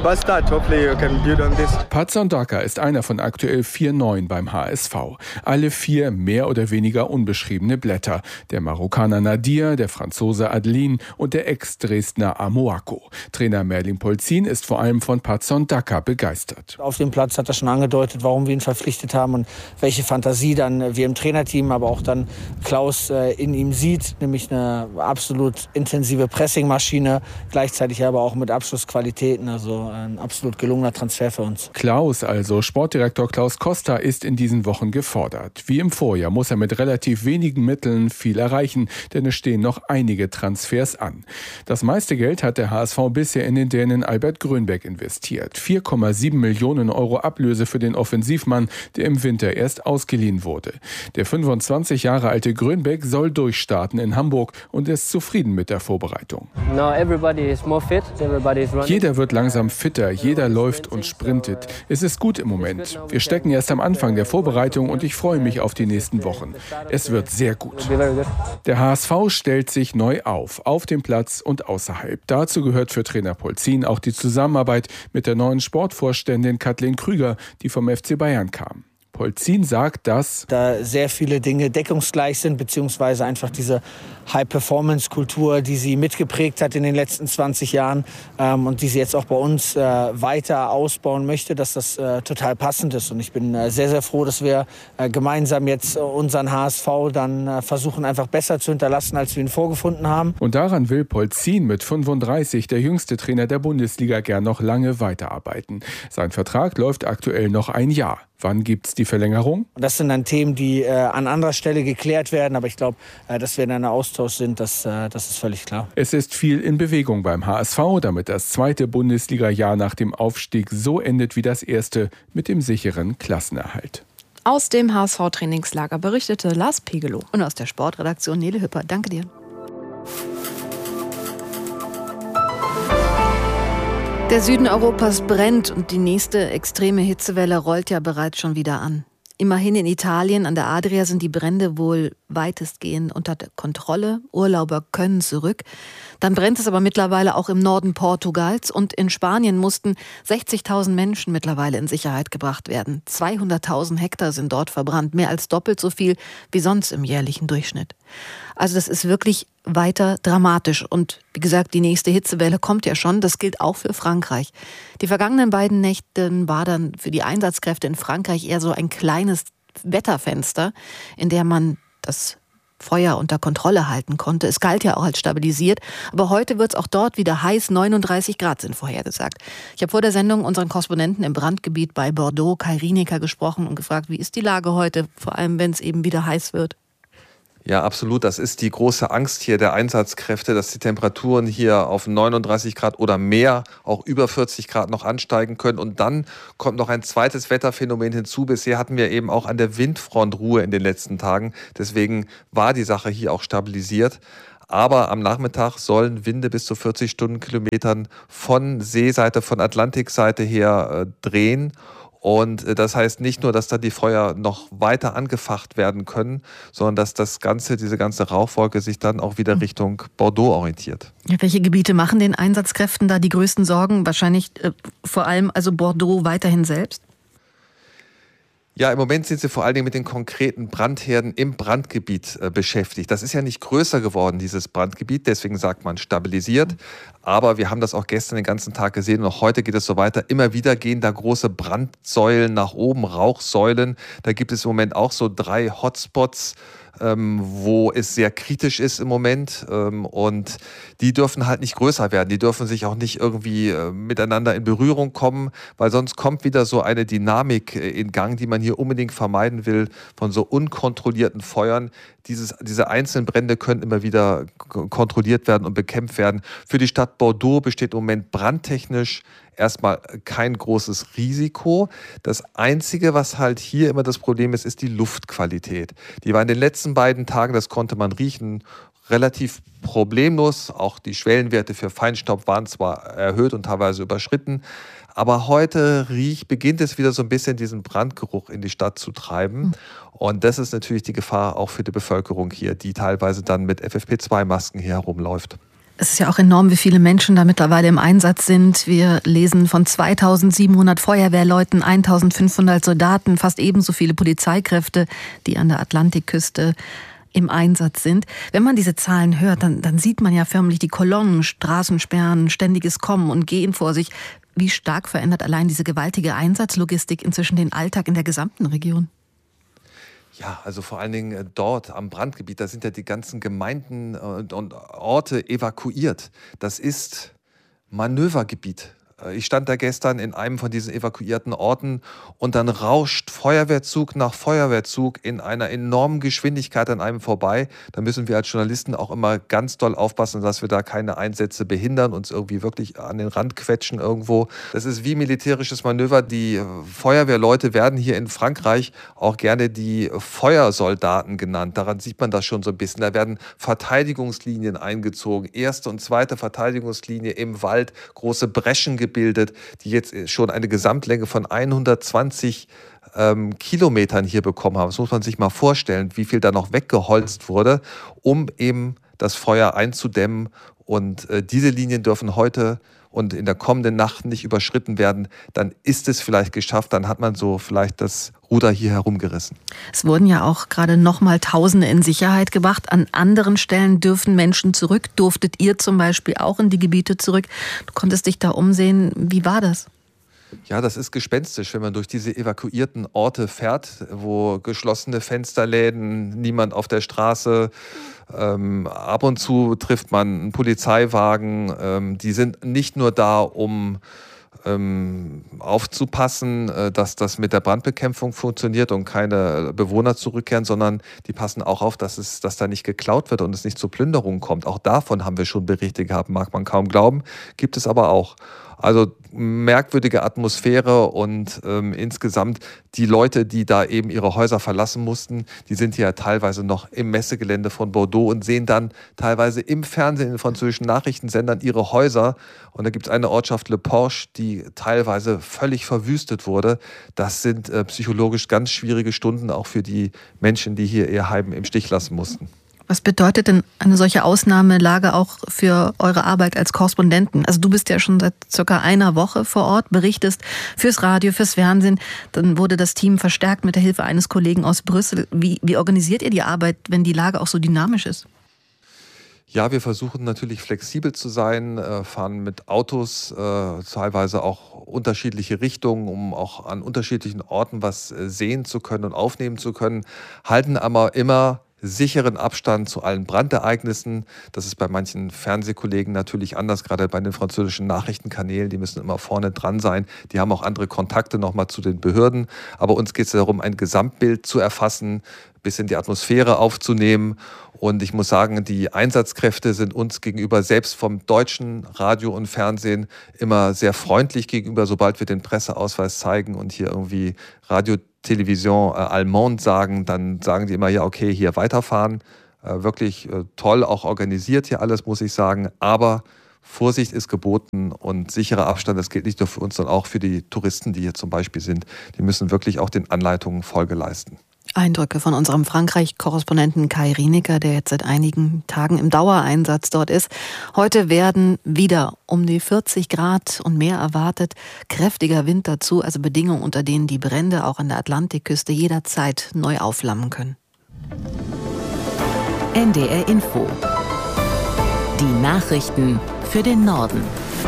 Patson Daka ist einer von aktuell vier Neuen beim H S V. Alle vier mehr oder weniger unbeschriebene Blätter. Der Marokkaner Nadir, der Franzose Adeline und der Ex-Dresdner Amoako. Trainer Merlin Polzin ist vor allem von Patson Daka begeistert. Auf dem Platz hat er schon angedeutet, warum wir ihn verpflichtet haben und welche Fantasie dann wir im Trainerteam, aber auch dann Klaus äh, in ihm sieht, nämlich eine absolut intensive Pressingmaschine, gleichzeitig aber auch mit Abschlussqualitäten, also ein absolut gelungener Transfer für uns. Klaus, also Sportdirektor Klaus Costa, ist in diesen Wochen gefordert. Wie im Vorjahr muss er mit relativ wenigen Mitteln viel erreichen, denn es stehen noch einige Transfers an. Das meiste Geld hat der H S V bisher in den Dänen Albert Grönbæk investiert. vier Komma sieben Millionen Euro Ablöse für den Offensivmann, der im Winter erst ausgeliehen wurde. Der fünfundzwanzig Jahre alte Grönbæk soll durchstarten in Hamburg und ist zufrieden mit der Vorbereitung. Jeder wird langsam fitter, jeder läuft und sprintet. Es ist gut im Moment. Wir stecken erst am Anfang der Vorbereitung und ich freue mich auf die nächsten Wochen. Es wird sehr gut. Der H S V stellt sich neu auf, auf dem Platz und außerhalb. Dazu gehört für Trainer Polzin auch die Zusammenarbeit mit der neuen Sportvorständin Kathleen Krüger, die vom F C Bayern kam. Polzin sagt, dass da sehr viele Dinge deckungsgleich sind, beziehungsweise einfach diese High-Performance-Kultur, die sie mitgeprägt hat in den letzten zwanzig Jahren ähm, und die sie jetzt auch bei uns äh, weiter ausbauen möchte, dass das äh, total passend ist. Und ich bin äh, sehr, sehr froh, dass wir äh, gemeinsam jetzt äh, unseren H S V dann äh, versuchen, einfach besser zu hinterlassen, als wir ihn vorgefunden haben. Und daran will Polzin mit fünfunddreißig, der jüngste Trainer der Bundesliga, gern noch lange weiterarbeiten. Sein Vertrag läuft aktuell noch ein Jahr. Wann gibt's die Verlängerung? Das sind dann Themen, die äh, an anderer Stelle geklärt werden. Aber ich glaube, äh, dass wir in einem Austausch sind, das, äh, das ist völlig klar. Es ist viel in Bewegung beim H S V, damit das zweite Bundesliga-Jahr nach dem Aufstieg so endet wie das erste mit dem sicheren Klassenerhalt. Aus dem H S V-Trainingslager berichtete Lars Pegelow. Und aus der Sportredaktion Nele Hüpper. Danke dir. Der Süden Europas brennt und die nächste extreme Hitzewelle rollt ja bereits schon wieder an. Immerhin in Italien an der Adria sind die Brände wohl weitestgehend unter Kontrolle. Urlauber können zurück. Dann brennt es aber mittlerweile auch im Norden Portugals und in Spanien mussten sechzigtausend Menschen mittlerweile in Sicherheit gebracht werden. zweihunderttausend Hektar sind dort verbrannt, mehr als doppelt so viel wie sonst im jährlichen Durchschnitt. Also das ist wirklich weiter dramatisch. Und wie gesagt, die nächste Hitzewelle kommt ja schon. Das gilt auch für Frankreich. Die vergangenen beiden Nächte war dann für die Einsatzkräfte in Frankreich eher so ein kleines Wetterfenster, in der man das Feuer unter Kontrolle halten konnte. Es galt ja auch als stabilisiert. Aber heute wird es auch dort wieder heiß. neununddreißig Grad sind vorhergesagt. Ich habe vor der Sendung unseren Korrespondenten im Brandgebiet bei Bordeaux, Kai Rienecker, gesprochen und gefragt, wie ist die Lage heute, vor allem wenn es eben wieder heiß wird. Ja, absolut. Das ist die große Angst hier der Einsatzkräfte, dass die Temperaturen hier auf neununddreißig Grad oder mehr, auch über vierzig Grad noch ansteigen können. Und dann kommt noch ein zweites Wetterphänomen hinzu. Bisher hatten wir eben auch an der Windfront Ruhe in den letzten Tagen. Deswegen war die Sache hier auch stabilisiert. Aber am Nachmittag sollen Winde bis zu vierzig Stundenkilometern von Seeseite, von Atlantikseite her äh, drehen. Und äh, das heißt nicht nur, dass da die Feuer noch weiter angefacht werden können, sondern dass das ganze, diese ganze Rauchwolke sich dann auch wieder Richtung Bordeaux orientiert. Ja, welche Gebiete machen den Einsatzkräften da die größten Sorgen? Wahrscheinlich äh, vor allem also Bordeaux weiterhin selbst? Ja, im Moment sind sie vor allen Dingen mit den konkreten Brandherden im Brandgebiet äh, beschäftigt. Das ist ja nicht größer geworden, dieses Brandgebiet, deswegen sagt man stabilisiert. Aber wir haben das auch gestern den ganzen Tag gesehen und auch heute geht es so weiter. Immer wieder gehen da große Brandsäulen nach oben, Rauchsäulen. Da gibt es im Moment auch so drei Hotspots, ähm, wo es sehr kritisch ist im Moment. Ähm, und die dürfen halt nicht größer werden. Die dürfen sich auch nicht irgendwie äh, miteinander in Berührung kommen, weil sonst kommt wieder so eine Dynamik äh, in Gang, die man hier unbedingt vermeiden will, von so unkontrollierten Feuern. Dieses, diese einzelnen Brände können immer wieder k- kontrolliert werden und bekämpft werden. Für die Stadt Bordeaux besteht im Moment brandtechnisch erstmal kein großes Risiko. Das Einzige, was halt hier immer das Problem ist, ist die Luftqualität. Die war in den letzten beiden Tagen, das konnte man riechen, relativ problemlos. Auch die Schwellenwerte für Feinstaub waren zwar erhöht und teilweise überschritten, aber heute riecht, beginnt es wieder so ein bisschen diesen Brandgeruch in die Stadt zu treiben. Und das ist natürlich die Gefahr auch für die Bevölkerung hier, die teilweise dann mit F F P zwei Masken hier herumläuft. Es ist ja auch enorm, wie viele Menschen da mittlerweile im Einsatz sind. Wir lesen von zweitausendsiebenhundert Feuerwehrleuten, eintausendfünfhundert Soldaten, fast ebenso viele Polizeikräfte, die an der Atlantikküste im Einsatz sind. Wenn man diese Zahlen hört, dann, dann sieht man ja förmlich die Kolonnen, Straßensperren, ständiges Kommen und Gehen vor sich. Wie stark verändert allein diese gewaltige Einsatzlogistik inzwischen den Alltag in der gesamten Region? Ja, also vor allen Dingen dort am Brandgebiet, da sind ja die ganzen Gemeinden und, und Orte evakuiert. Das ist Manövergebiet. Ich stand da gestern in einem von diesen evakuierten Orten und dann rauscht Feuerwehrzug nach Feuerwehrzug in einer enormen Geschwindigkeit an einem vorbei. Da müssen wir als Journalisten auch immer ganz doll aufpassen, dass wir da keine Einsätze behindern, uns irgendwie wirklich an den Rand quetschen irgendwo. Das ist wie militärisches Manöver. Die Feuerwehrleute werden hier in Frankreich auch gerne die Feuersoldaten genannt. Daran sieht man das schon so ein bisschen. Da werden Verteidigungslinien eingezogen. Erste und zweite Verteidigungslinie im Wald, große Breschen gebildet. gebildet, die jetzt schon eine Gesamtlänge von hundertzwanzig ähm, Kilometern hier bekommen haben. Das muss man sich mal vorstellen, wie viel da noch weggeholzt wurde, um eben das Feuer einzudämmen. Und äh, diese Linien dürfen heute und in der kommenden Nacht nicht überschritten werden. Dann ist es vielleicht geschafft, dann hat man so vielleicht das Ruder hier herumgerissen. Es wurden ja auch gerade nochmal Tausende in Sicherheit gebracht. An anderen Stellen dürfen Menschen zurück. Durftet ihr zum Beispiel auch in die Gebiete zurück? Du konntest dich da umsehen. Wie war das? Ja, das ist gespenstisch, wenn man durch diese evakuierten Orte fährt, wo geschlossene Fensterläden, niemand auf der Straße. Ähm, ab und zu trifft man einen Polizeiwagen. Ähm, die sind nicht nur da, um ähm, aufzupassen, äh, dass das mit der Brandbekämpfung funktioniert und keine Bewohner zurückkehren, sondern die passen auch auf, dass es, dass da nicht geklaut wird und es nicht zu Plünderungen kommt. Auch davon haben wir schon Berichte gehabt, mag man kaum glauben, gibt es aber auch. Also merkwürdige Atmosphäre und ähm, insgesamt die Leute, die da eben ihre Häuser verlassen mussten, die sind ja teilweise noch im Messegelände von Bordeaux und sehen dann teilweise im Fernsehen, in den französischen Nachrichtensendern ihre Häuser. Und da gibt es eine Ortschaft Le Porche, die teilweise völlig verwüstet wurde. Das sind äh, psychologisch ganz schwierige Stunden, auch für die Menschen, die hier ihr Heim im Stich lassen mussten. Was bedeutet denn eine solche Ausnahmelage auch für eure Arbeit als Korrespondenten? Also du bist ja schon seit circa einer Woche vor Ort, berichtest fürs Radio, fürs Fernsehen. Dann wurde das Team verstärkt mit der Hilfe eines Kollegen aus Brüssel. Wie, wie organisiert ihr die Arbeit, wenn die Lage auch so dynamisch ist? Ja, wir versuchen natürlich flexibel zu sein, äh, fahren mit Autos äh, teilweise auch unterschiedliche Richtungen, um auch an unterschiedlichen Orten was äh, sehen zu können und aufnehmen zu können, halten aber immer sicheren Abstand zu allen Brandereignissen. Das ist bei manchen Fernsehkollegen natürlich anders, gerade bei den französischen Nachrichtenkanälen. Die müssen immer vorne dran sein. Die haben auch andere Kontakte nochmal zu den Behörden. Aber uns geht es darum, ein Gesamtbild zu erfassen, ein bisschen die Atmosphäre aufzunehmen. Und ich muss sagen, die Einsatzkräfte sind uns gegenüber, selbst vom deutschen Radio und Fernsehen, immer sehr freundlich gegenüber, sobald wir den Presseausweis zeigen und hier irgendwie Radio Television äh, Allemande sagen, dann sagen die immer, ja okay, hier weiterfahren. Äh, wirklich äh, toll auch organisiert hier alles, muss ich sagen. Aber Vorsicht ist geboten und sicherer Abstand, das gilt nicht nur für uns, sondern auch für die Touristen, die hier zum Beispiel sind. Die müssen wirklich auch den Anleitungen Folge leisten. Eindrücke von unserem Frankreich-Korrespondenten Kai Rienecker, der jetzt seit einigen Tagen im Dauereinsatz dort ist. Heute werden wieder um die vierzig Grad und mehr erwartet. Kräftiger Wind dazu, also Bedingungen, unter denen die Brände auch an der Atlantikküste jederzeit neu aufflammen können. N D R Info. Die Nachrichten für den Norden.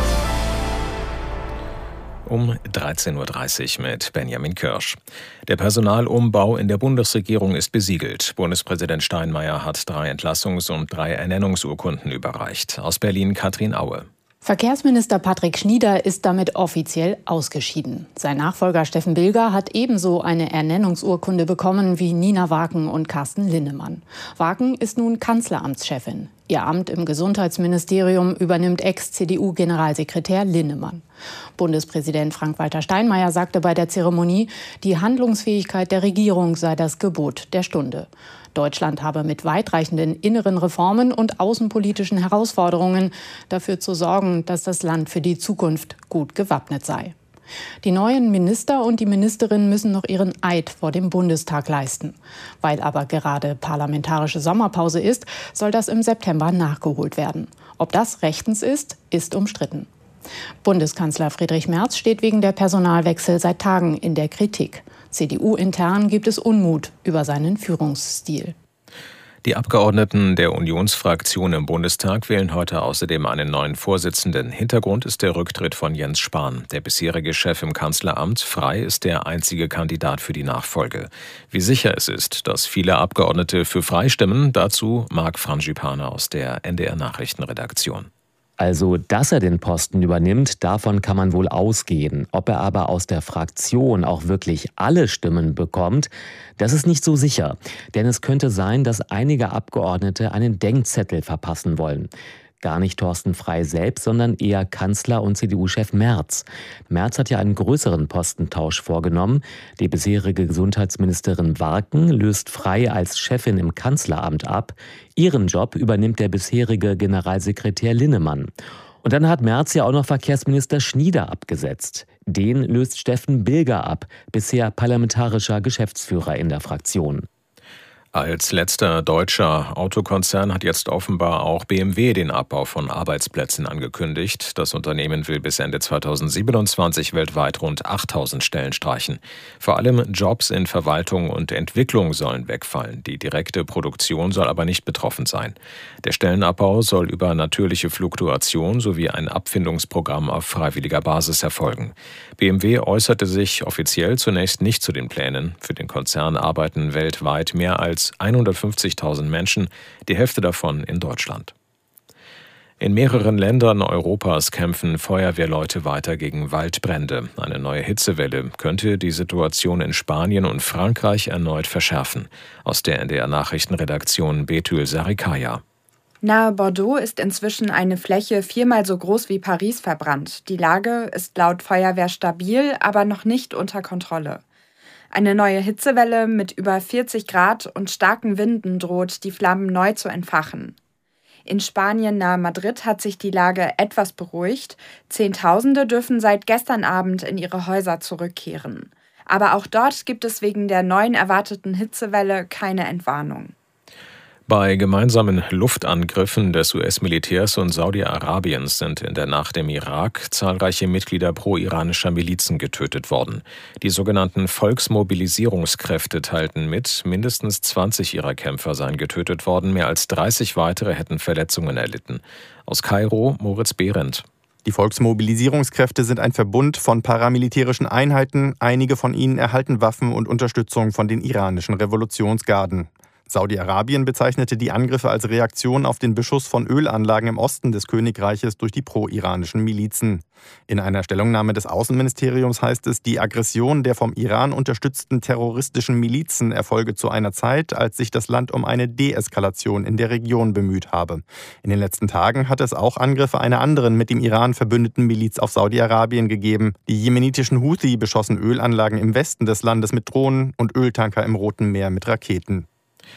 Um dreizehn Uhr dreißig mit Benjamin Kirsch. Der Personalumbau in der Bundesregierung ist besiegelt. Bundespräsident Steinmeier hat drei Entlassungs- und drei Ernennungsurkunden überreicht. Aus Berlin Katrin Aue. Verkehrsminister Patrick Schnieder ist damit offiziell ausgeschieden. Sein Nachfolger Steffen Bilger hat ebenso eine Ernennungsurkunde bekommen wie Nina Waken und Carsten Linnemann. Waken ist nun Kanzleramtschefin. Ihr Amt im Gesundheitsministerium übernimmt Ex-C D U-Generalsekretär Linnemann. Bundespräsident Frank-Walter Steinmeier sagte bei der Zeremonie, die Handlungsfähigkeit der Regierung sei das Gebot der Stunde. Deutschland habe mit weitreichenden inneren Reformen und außenpolitischen Herausforderungen dafür zu sorgen, dass das Land für die Zukunft gut gewappnet sei. Die neuen Minister und die Ministerinnen müssen noch ihren Eid vor dem Bundestag leisten. Weil aber gerade parlamentarische Sommerpause ist, soll das im September nachgeholt werden. Ob das rechtens ist, ist umstritten. Bundeskanzler Friedrich Merz steht wegen der Personalwechsel seit Tagen in der Kritik. C D U-intern gibt es Unmut über seinen Führungsstil. Die Abgeordneten der Unionsfraktion im Bundestag wählen heute außerdem einen neuen Vorsitzenden. Hintergrund ist der Rücktritt von Jens Spahn. Der bisherige Chef im Kanzleramt, Frey, ist der einzige Kandidat für die Nachfolge. Wie sicher es ist, dass viele Abgeordnete für Frey stimmen, dazu Marc Frangipane aus der N D R-Nachrichtenredaktion. Also, dass er den Posten übernimmt, davon kann man wohl ausgehen. Ob er aber aus der Fraktion auch wirklich alle Stimmen bekommt, das ist nicht so sicher. Denn es könnte sein, dass einige Abgeordnete einen Denkzettel verpassen wollen. Gar nicht Thorsten Frey selbst, sondern eher Kanzler und C D U-Chef Merz. Merz hat ja einen größeren Postentausch vorgenommen. Die bisherige Gesundheitsministerin Waken löst Frey als Chefin im Kanzleramt ab. Ihren Job übernimmt der bisherige Generalsekretär Linnemann. Und dann hat Merz ja auch noch Verkehrsminister Schnieder abgesetzt. Den löst Steffen Bilger ab, bisher parlamentarischer Geschäftsführer in der Fraktion. Als letzter deutscher Autokonzern hat jetzt offenbar auch B M W den Abbau von Arbeitsplätzen angekündigt. Das Unternehmen will bis Ende zweitausendsiebenundzwanzig weltweit rund achttausend Stellen streichen. Vor allem Jobs in Verwaltung und Entwicklung sollen wegfallen. Die direkte Produktion soll aber nicht betroffen sein. Der Stellenabbau soll über natürliche Fluktuation sowie ein Abfindungsprogramm auf freiwilliger Basis erfolgen. B M W äußerte sich offiziell zunächst nicht zu den Plänen. Für den Konzern arbeiten weltweit mehr als hundertfünfzigtausend Menschen, die Hälfte davon in Deutschland. In mehreren Ländern Europas kämpfen Feuerwehrleute weiter gegen Waldbrände. Eine neue Hitzewelle könnte die Situation in Spanien und Frankreich erneut verschärfen. Aus der N D R-Nachrichtenredaktion Betül Sarikaya. Nahe Bordeaux ist inzwischen eine Fläche viermal so groß wie Paris verbrannt. Die Lage ist laut Feuerwehr stabil, aber noch nicht unter Kontrolle. Eine neue Hitzewelle mit über vierzig Grad und starken Winden droht, die Flammen neu zu entfachen. In Spanien nahe Madrid hat sich die Lage etwas beruhigt. Zehntausende dürfen seit gestern Abend in ihre Häuser zurückkehren. Aber auch dort gibt es wegen der neuen erwarteten Hitzewelle keine Entwarnung. Bei gemeinsamen Luftangriffen des U S-Militärs und Saudi-Arabiens sind in der Nacht im Irak zahlreiche Mitglieder pro-iranischer Milizen getötet worden. Die sogenannten Volksmobilisierungskräfte teilten mit, mindestens zwanzig ihrer Kämpfer seien getötet worden, mehr als dreißig weitere hätten Verletzungen erlitten. Aus Kairo Moritz Behrendt. Die Volksmobilisierungskräfte sind ein Verbund von paramilitärischen Einheiten. Einige von ihnen erhalten Waffen und Unterstützung von den iranischen Revolutionsgarden. Saudi-Arabien bezeichnete die Angriffe als Reaktion auf den Beschuss von Ölanlagen im Osten des Königreiches durch die pro-iranischen Milizen. In einer Stellungnahme des Außenministeriums heißt es, die Aggression der vom Iran unterstützten terroristischen Milizen erfolge zu einer Zeit, als sich das Land um eine Deeskalation in der Region bemüht habe. In den letzten Tagen hat es auch Angriffe einer anderen mit dem Iran verbündeten Miliz auf Saudi-Arabien gegeben. Die jemenitischen Houthi beschossen Ölanlagen im Westen des Landes mit Drohnen und Öltanker im Roten Meer mit Raketen.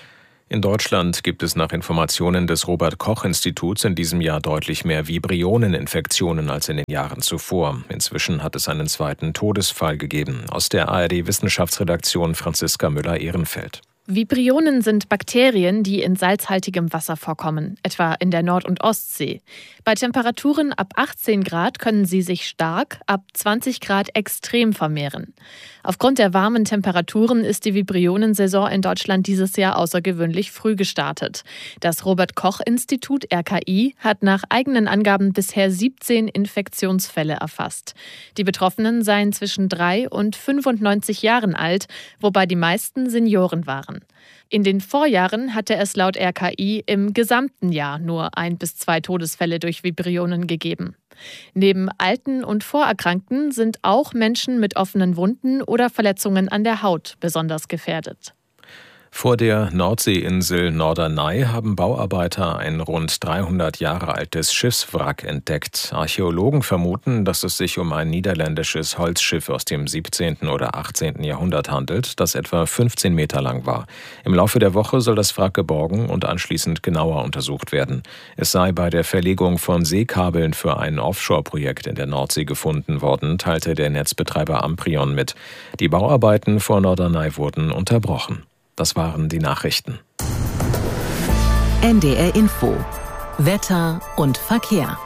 In Deutschland gibt es nach Informationen des Robert-Koch-Instituts in diesem Jahr deutlich mehr Vibrioneninfektionen als in den Jahren zuvor. Inzwischen hat es einen zweiten Todesfall gegeben. Aus der A R D-Wissenschaftsredaktion Franziska Müller-Ehrenfeld. Vibrionen sind Bakterien, die in salzhaltigem Wasser vorkommen, etwa in der Nord- und Ostsee. Bei Temperaturen ab achtzehn Grad können sie sich stark, ab zwanzig Grad extrem vermehren. Aufgrund der warmen Temperaturen ist die Vibrionensaison in Deutschland dieses Jahr außergewöhnlich früh gestartet. Das Robert-Koch-Institut R K I hat nach eigenen Angaben bisher siebzehn Infektionsfälle erfasst. Die Betroffenen seien zwischen drei und fünfundneunzig Jahren alt, wobei die meisten Senioren waren. In den Vorjahren hatte es laut R K I im gesamten Jahr nur ein bis zwei Todesfälle durch Vibrionen gegeben. Neben Alten und Vorerkrankten sind auch Menschen mit offenen Wunden oder Verletzungen an der Haut besonders gefährdet. Vor der Nordseeinsel Norderney haben Bauarbeiter ein rund dreihundert Jahre altes Schiffswrack entdeckt. Archäologen vermuten, dass es sich um ein niederländisches Holzschiff aus dem siebzehnten oder achtzehnten Jahrhundert handelt, das etwa fünfzehn Meter lang war. Im Laufe der Woche soll das Wrack geborgen und anschließend genauer untersucht werden. Es sei bei der Verlegung von Seekabeln für ein Offshore-Projekt in der Nordsee gefunden worden, teilte der Netzbetreiber Amprion mit. Die Bauarbeiten vor Norderney wurden unterbrochen. Das waren die Nachrichten. N D R Info. Wetter und Verkehr.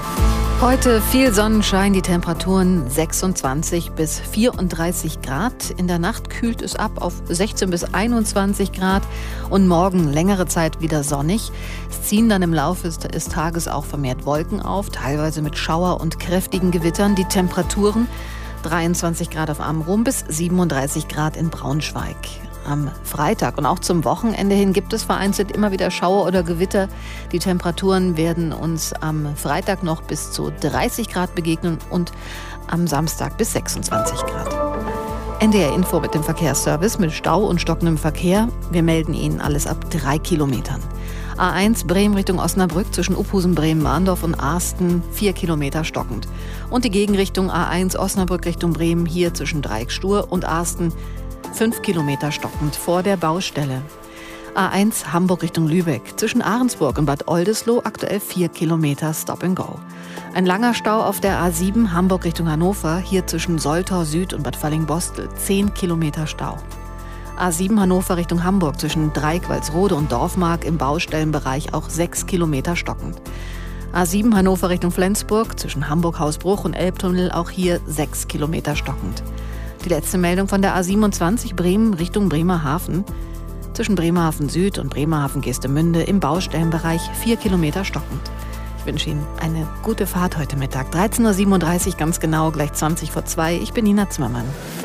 Heute viel Sonnenschein, die Temperaturen sechsundzwanzig bis vierunddreißig Grad. In der Nacht kühlt es ab auf sechzehn bis einundzwanzig Grad und morgen längere Zeit wieder sonnig. Es ziehen dann im Laufe des Tages auch vermehrt Wolken auf, teilweise mit Schauer und kräftigen Gewittern. Die Temperaturen dreiundzwanzig Grad auf Amrum bis siebenunddreißig Grad in Braunschweig. Am Freitag und auch zum Wochenende hin gibt es vereinzelt immer wieder Schauer oder Gewitter. Die Temperaturen werden uns am Freitag noch bis zu dreißig Grad begegnen und am Samstag bis sechsundzwanzig Grad. N D R Info mit dem Verkehrsservice mit Stau und stockendem Verkehr. Wir melden Ihnen alles ab drei Kilometern. A eins Bremen Richtung Osnabrück zwischen Uphusen, Bremen-Mahndorf und Arsten vier Kilometer stockend. Und die Gegenrichtung A eins Osnabrück Richtung Bremen hier zwischen Dreieckstur und Arsten fünf Kilometer stockend vor der Baustelle. A eins Hamburg Richtung Lübeck zwischen Ahrensburg und Bad Oldesloe aktuell vier Kilometer Stop and Go. Ein langer Stau auf der A sieben Hamburg Richtung Hannover, hier zwischen Soltau Süd und Bad Fallingbostel zehn Kilometer Stau. A sieben Hannover Richtung Hamburg zwischen Dreikwalsrode und Dorfmark im Baustellenbereich auch sechs Kilometer stockend. A sieben Hannover Richtung Flensburg zwischen Hamburg-Hausbruch und Elbtunnel auch hier sechs Kilometer stockend. Die letzte Meldung von der A siebenundzwanzig Bremen Richtung Bremerhaven. Zwischen Bremerhaven Süd und Bremerhaven Geestemünde im Baustellenbereich vier Kilometer stockend. Ich wünsche Ihnen eine gute Fahrt heute Mittag. dreizehn Uhr siebenunddreißig ganz genau, gleich zwanzig vor zwei. Ich bin Nina Zimmermann.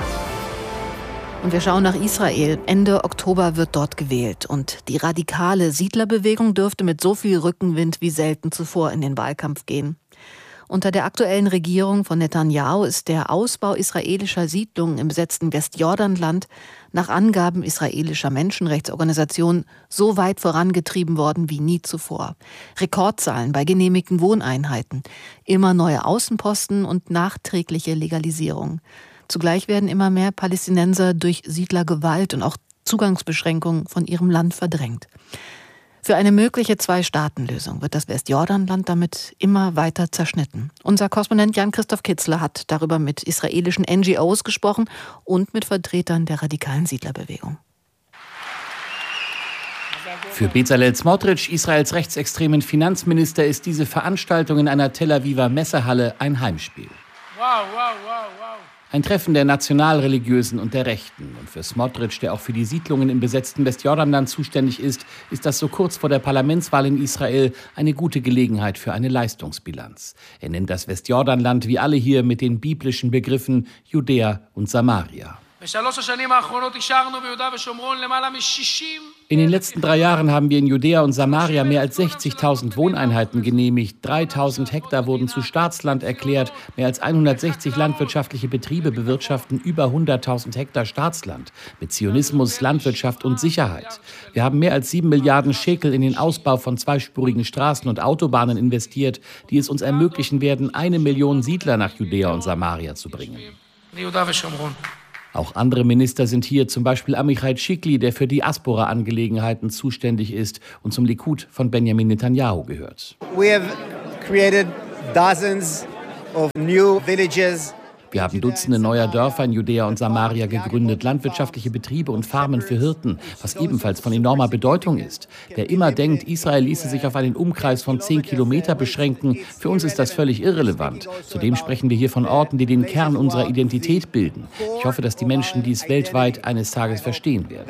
Und wir schauen nach Israel. Ende Oktober wird dort gewählt. Und die radikale Siedlerbewegung dürfte mit so viel Rückenwind wie selten zuvor in den Wahlkampf gehen. Unter der aktuellen Regierung von Netanyahu ist der Ausbau israelischer Siedlungen im besetzten Westjordanland nach Angaben israelischer Menschenrechtsorganisationen so weit vorangetrieben worden wie nie zuvor. Rekordzahlen bei genehmigten Wohneinheiten, immer neue Außenposten und nachträgliche Legalisierung. Zugleich werden immer mehr Palästinenser durch Siedlergewalt und auch Zugangsbeschränkungen von ihrem Land verdrängt. Für eine mögliche Zwei-Staaten-Lösung wird das Westjordanland damit immer weiter zerschnitten. Unser Korrespondent Jan-Christoph Kitzler hat darüber mit israelischen N G Os gesprochen und mit Vertretern der radikalen Siedlerbewegung. Für Bezalel Smotrich, Israels rechtsextremen Finanzminister, ist diese Veranstaltung in einer Tel Aviver Messehalle ein Heimspiel. Wow, wow, wow, wow. Ein Treffen der Nationalreligiösen und der Rechten. Und für Smotrich, der auch für die Siedlungen im besetzten Westjordanland zuständig ist, ist das so kurz vor der Parlamentswahl in Israel eine gute Gelegenheit für eine Leistungsbilanz. Er nennt das Westjordanland wie alle hier mit den biblischen Begriffen Judäa und Samaria. In den letzten drei Jahren haben wir in Judäa und Samaria mehr als sechzigtausend Wohneinheiten genehmigt. dreitausend Hektar wurden zu Staatsland erklärt. Mehr als hundertsechzig landwirtschaftliche Betriebe bewirtschaften über hunderttausend Hektar Staatsland. Mit Zionismus, Landwirtschaft und Sicherheit. Wir haben mehr als sieben Milliarden Schekel in den Ausbau von zweispurigen Straßen und Autobahnen investiert, die es uns ermöglichen werden, eine Million Siedler nach Judäa und Samaria zu bringen. Auch andere Minister sind hier, zum Beispiel Amichai Shikli, der für Diaspora-Angelegenheiten zuständig ist und zum Likud von Benjamin Netanyahu gehört. We have created dozens of new villages. Wir haben Dutzende neuer Dörfer in Judäa und Samaria gegründet, landwirtschaftliche Betriebe und Farmen für Hirten, was ebenfalls von enormer Bedeutung ist. Wer immer denkt, Israel ließe sich auf einen Umkreis von zehn Kilometer beschränken, für uns ist das völlig irrelevant. Zudem sprechen wir hier von Orten, die den Kern unserer Identität bilden. Ich hoffe, dass die Menschen dies weltweit eines Tages verstehen werden.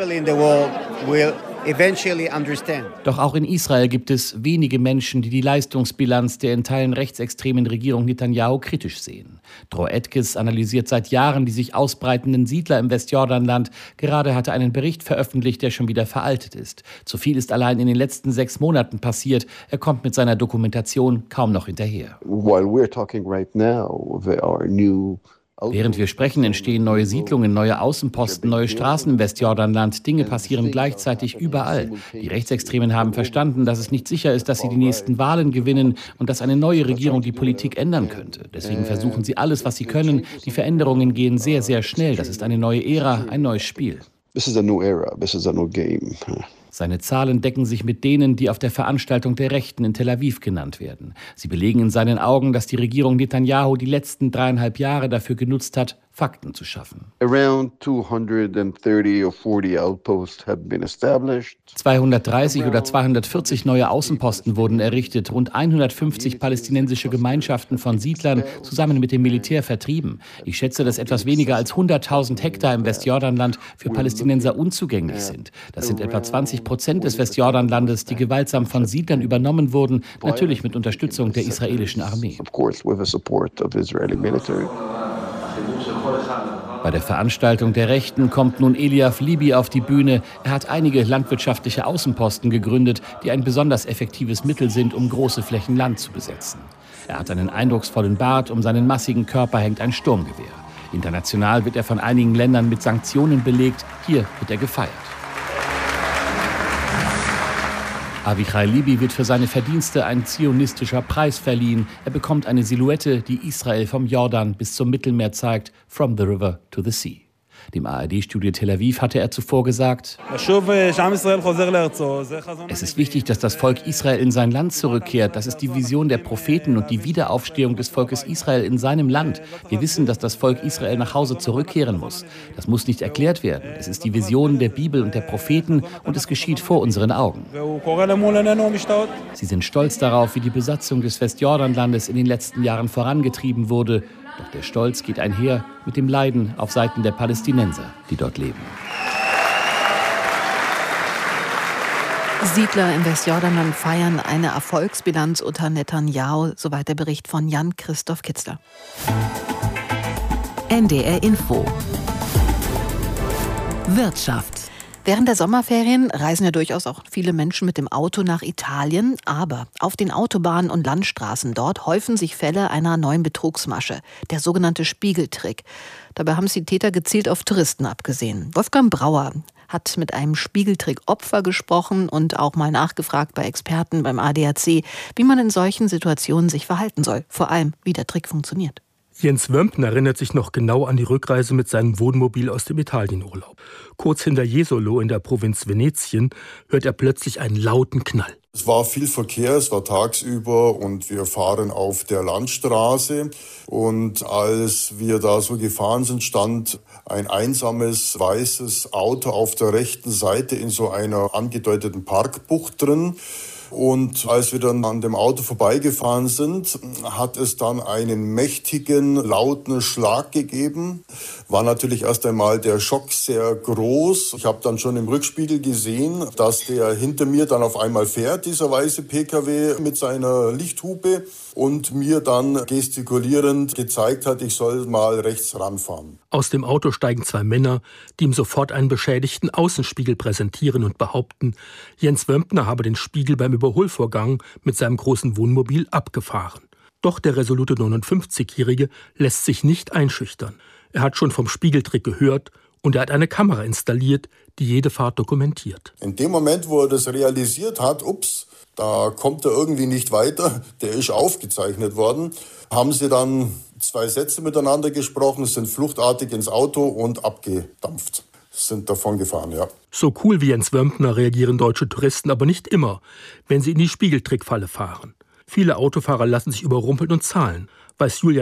Doch auch in Israel gibt es wenige Menschen, die die Leistungsbilanz der in Teilen rechtsextremen Regierung Netanyahu kritisch sehen. Dror Etkes analysiert seit Jahren die sich ausbreitenden Siedler im Westjordanland. Gerade hatte einen Bericht veröffentlicht, der schon wieder veraltet ist. Zu viel ist allein in den letzten sechs Monaten passiert. Er kommt mit seiner Dokumentation kaum noch hinterher. While we're talking right now, there are new Während wir sprechen, entstehen neue Siedlungen, neue Außenposten, neue Straßen im Westjordanland. Dinge passieren gleichzeitig überall. Die Rechtsextremen haben verstanden, dass es nicht sicher ist, dass sie die nächsten Wahlen gewinnen und dass eine neue Regierung die Politik ändern könnte. Deswegen versuchen sie alles, was sie können. Die Veränderungen gehen sehr, sehr schnell. Das ist eine neue Ära, ein neues Spiel. This is a new era. This is a new game. Seine Zahlen decken sich mit denen, die auf der Veranstaltung der Rechten in Tel Aviv genannt werden. Sie belegen in seinen Augen, dass die Regierung Netanyahu die letzten dreieinhalb Jahre dafür genutzt hat, Fakten zu schaffen. Around two hundred thirty or forty outposts have been established. zweihundertdreißig oder zweihundertvierzig neue Außenposten wurden errichtet, rund hundertfünfzig palästinensische Gemeinschaften von Siedlern zusammen mit dem Militär vertrieben. Ich schätze, dass etwas weniger als hunderttausend Hektar im Westjordanland für Palästinenser unzugänglich sind. Das sind etwa zwanzig Prozent des Westjordanlandes, die gewaltsam von Siedlern übernommen wurden, natürlich mit Unterstützung der israelischen Armee. Bei der Veranstaltung der Rechten kommt nun Eliav Libi auf die Bühne. Er hat einige landwirtschaftliche Außenposten gegründet, die ein besonders effektives Mittel sind, um große Flächen Land zu besetzen. Er hat einen eindrucksvollen Bart, um seinen massigen Körper hängt ein Sturmgewehr. International wird er von einigen Ländern mit Sanktionen belegt. Hier wird er gefeiert. Avichai Libi wird für seine Verdienste ein zionistischer Preis verliehen. Er bekommt eine Silhouette, die Israel vom Jordan bis zum Mittelmeer zeigt, from the river to the sea. Dem A R D-Studio Tel Aviv hatte er zuvor gesagt: Es ist wichtig, dass das Volk Israel in sein Land zurückkehrt. Das ist die Vision der Propheten und die Wiederaufstehung des Volkes Israel in seinem Land. Wir wissen, dass das Volk Israel nach Hause zurückkehren muss. Das muss nicht erklärt werden. Es ist die Vision der Bibel und der Propheten und es geschieht vor unseren Augen. Sie sind stolz darauf, wie die Besatzung des Westjordanlandes in den letzten Jahren vorangetrieben wurde. Doch der Stolz geht einher mit dem Leiden auf Seiten der Palästinenser, die dort leben. Siedler im Westjordanland feiern eine Erfolgsbilanz unter Netanyahu, soweit der Bericht von Jan-Christoph Kitzler. N D R Info. Wirtschaft. Während der Sommerferien reisen ja durchaus auch viele Menschen mit dem Auto nach Italien. Aber auf den Autobahnen und Landstraßen dort häufen sich Fälle einer neuen Betrugsmasche, der sogenannte Spiegeltrick. Dabei haben es die Täter gezielt auf Touristen abgesehen. Wolfgang Brauer hat mit einem Spiegeltrick-Opfer gesprochen und auch mal nachgefragt bei Experten beim A D A C, wie man in solchen Situationen sich verhalten soll. Vor allem, wie der Trick funktioniert. Jens Wömpner erinnert sich noch genau an die Rückreise mit seinem Wohnmobil aus dem Italienurlaub. Kurz hinter Jesolo in der Provinz Venetien hört er plötzlich einen lauten Knall. Es war viel Verkehr, es war tagsüber und wir fahren auf der Landstraße. Und als wir da so gefahren sind, stand ein einsames weißes Auto auf der rechten Seite in so einer angedeuteten Parkbucht drin. Und als wir dann an dem Auto vorbeigefahren sind, hat es dann einen mächtigen, lauten Schlag gegeben. War natürlich erst einmal der Schock sehr groß. Ich habe dann schon im Rückspiegel gesehen, dass der hinter mir dann auf einmal fährt, dieser weiße P K W mit seiner Lichthupe, und mir dann gestikulierend gezeigt hat, ich soll mal rechts ranfahren. Aus dem Auto steigen zwei Männer, die ihm sofort einen beschädigten Außenspiegel präsentieren und behaupten, Jens Wömpner habe den Spiegel beim Überholvorgang mit seinem großen Wohnmobil abgefahren. Doch der resolute neunundfünfzigjährige lässt sich nicht einschüchtern. Er hat schon vom Spiegeltrick gehört Und er hat eine Kamera installiert, die jede Fahrt dokumentiert. In dem Moment, wo er das realisiert hat, ups, da kommt er irgendwie nicht weiter, der ist aufgezeichnet worden, haben sie dann zwei Sätze miteinander gesprochen, sind fluchtartig ins Auto und abgedampft. Sind davon gefahren, ja. So cool wie Jens Wömpner reagieren deutsche Touristen aber nicht immer, wenn sie in die Spiegeltrickfalle fahren. Viele Autofahrer lassen sich überrumpeln und zahlen. Weiß Julian